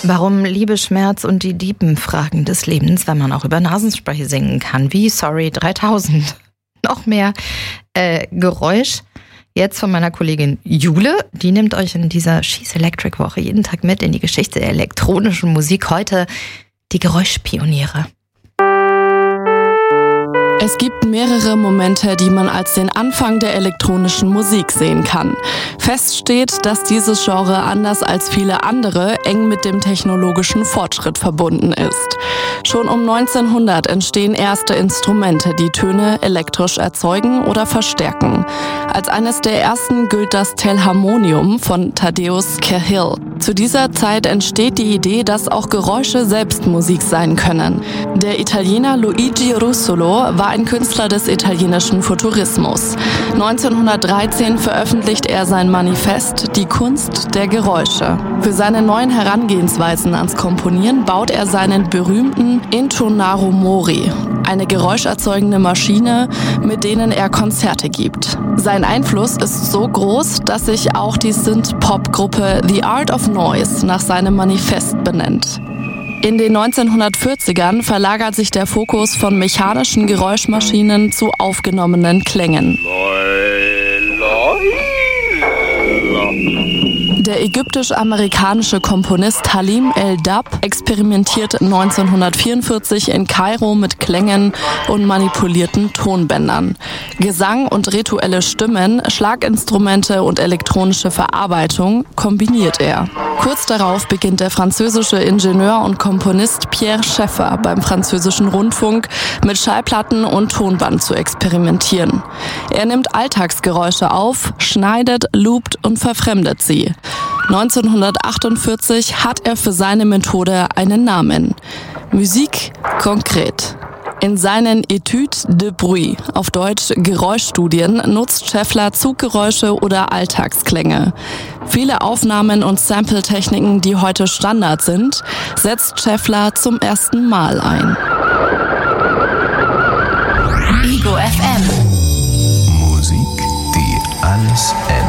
Warum Liebe, Schmerz und die tiefen Fragen des Lebens, wenn man auch über Nasenspray singen kann, wie Sorry 3000. Noch mehr Geräusch. Jetzt von meiner Kollegin Jule. Die nimmt euch in dieser She's Electric Woche jeden Tag mit in die Geschichte der elektronischen Musik. Heute die Geräuschpioniere. Es gibt mehrere Momente, die man als den Anfang der elektronischen Musik sehen kann. Fest steht, dass dieses Genre anders als viele andere eng mit dem technologischen Fortschritt verbunden ist. Schon um 1900 entstehen erste Instrumente, die Töne elektrisch erzeugen oder verstärken. Als eines der ersten gilt das Telharmonium von Thaddeus Cahill. Zu dieser Zeit entsteht die Idee, dass auch Geräusche selbst Musik sein können. Der Italiener Luigi Russolo war ein Künstler des italienischen Futurismus. 1913 veröffentlicht er sein Manifest Die Kunst der Geräusche. Für seine neuen Herangehensweisen ans Komponieren baut er seinen berühmten Intonaro Mori, eine geräuscherzeugende Maschine, mit denen er Konzerte gibt. Sein Einfluss ist so groß, dass sich auch die Synth-Pop-Gruppe The Art of Noise nach seinem Manifest benennt. In den 1940ern verlagert sich der Fokus von mechanischen Geräuschmaschinen zu aufgenommenen Klängen. Der ägyptisch-amerikanische Komponist Halim El-Dab experimentiert 1944 in Kairo mit Klängen und manipulierten Tonbändern. Gesang und rituelle Stimmen, Schlaginstrumente und elektronische Verarbeitung kombiniert er. Kurz darauf beginnt der französische Ingenieur und Komponist Pierre Schaeffer beim französischen Rundfunk mit Schallplatten und Tonband zu experimentieren. Er nimmt Alltagsgeräusche auf, schneidet, loopt und verfremdet sie. 1948 hat er für seine Methode einen Namen: Musique concrète. In seinen Études de bruit, auf Deutsch Geräuschstudien, nutzt Scheffler Zuggeräusche oder Alltagsklänge. Viele Aufnahmen und Sample-Techniken, die heute Standard sind, setzt Scheffler zum ersten Mal ein. Ego FM. Musik, die alles ändert.